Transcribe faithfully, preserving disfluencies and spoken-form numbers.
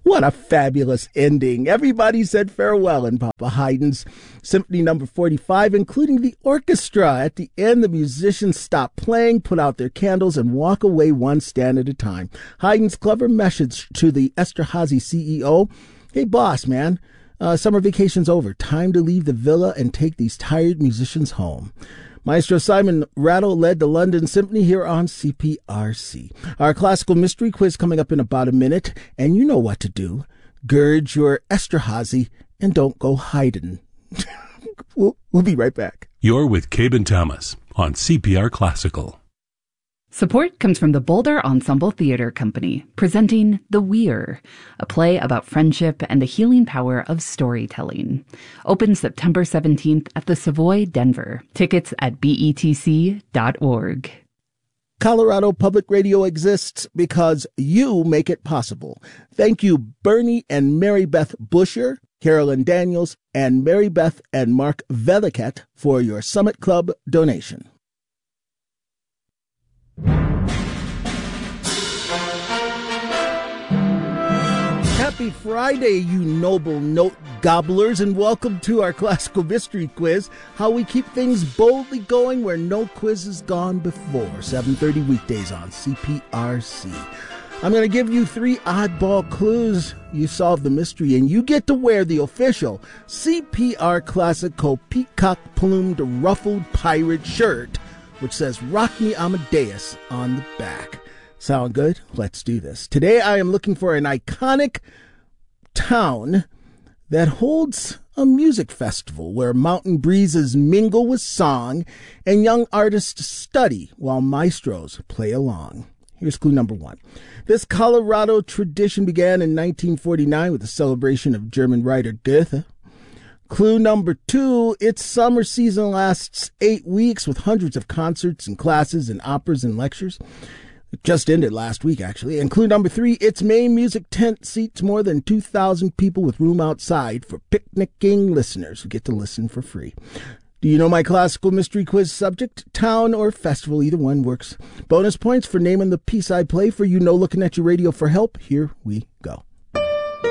What a fabulous ending. Everybody said farewell in Papa Haydn's Symphony Number forty-five, including the orchestra. At the end, the musicians stop playing, put out their candles, and walk away one stand at a time. Haydn's clever message to the Esterhazy C E O, hey, boss, man, uh, summer vacation's over. Time to leave the villa and take these tired musicians home. Maestro Simon Rattle led the London Symphony here on C P R C. Our classical mystery quiz coming up in about a minute, and you know what to do. Gird your Esterhazy and don't go hiding. we'll, we'll be right back. You're with Cabe and Thomas on C P R Classical. Support comes from the Boulder Ensemble Theater Company, presenting The Weir, a play about friendship and the healing power of storytelling. Opens September seventeenth at the Savoy, Denver. Tickets at B E T C dot org. Colorado Public Radio exists because you make it possible. Thank you, Bernie and Mary Beth Busher, Carolyn Daniels, and Mary Beth and Mark Veliket for your Summit Club donation. Happy Friday, you noble note gobblers, and welcome to our classical mystery quiz, how we keep things boldly going where no quiz has gone before. seven thirty weekdays on C P R C. I'm going to give you three oddball clues. You solve the mystery, and you get to wear the official C P R Classical peacock-plumed ruffled pirate shirt, which says Rock Me Amadeus on the back. Sound good? Let's do this. Today I am looking for an iconic town that holds a music festival where mountain breezes mingle with song and young artists study while maestros play along. Here's clue number one. This Colorado tradition began in nineteen forty-nine with the celebration of German writer Goethe. Clue number two, its summer season lasts eight weeks with hundreds of concerts and classes and operas and lectures. It just ended last week, actually. And clue number three, its main music tent seats more than two thousand people with room outside for picnicking listeners who get to listen for free. Do you know my classical mystery quiz subject? Town or festival, either one works. Bonus points for naming the piece I play for you know looking at your radio for help. Here we go.